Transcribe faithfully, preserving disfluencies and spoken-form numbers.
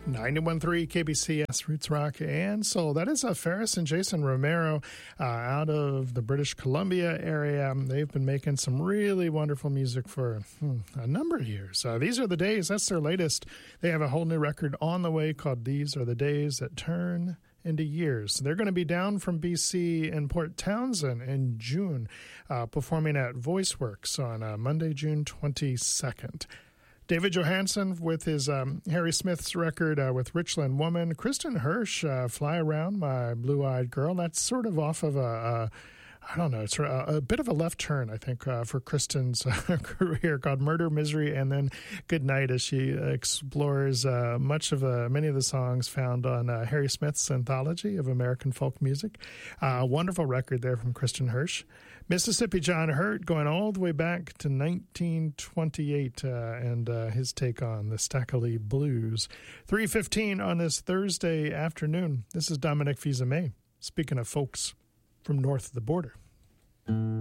ninety-one point three K B C S Roots Rock and Soul. That is uh, Ferris and Jason Romero uh, out of the British Columbia area. They've been making some really wonderful music for hmm, a number of years. Uh, These Are the Days, that's their latest. They have a whole new record on the way called These Are the Days That Turn into Years. They're going to be down from B C in Port Townsend in June, uh, performing at VoiceWorks on uh, Monday, June twenty-second. David Johansen with his um, Harry Smith's record uh, with Richland Woman. Kristen Hirsch, uh, Fly Around My Blue-Eyed Girl. That's sort of off of a, a I don't know, it's a, a bit of a left turn, I think, uh, for Kristen's uh, career, called Murder, Misery, and then Good Night, as she explores uh, much of the, many of the songs found on uh, Harry Smith's anthology of American folk music. Uh, wonderful record there from Kristen Hirsch. Mississippi John Hurt, going all the way back to nineteen twenty-eight, uh, and uh, his take on the Stackley Blues. three fifteen on this Thursday afternoon. This is Dominic Fils-Aimé, speaking of folks from north of the border.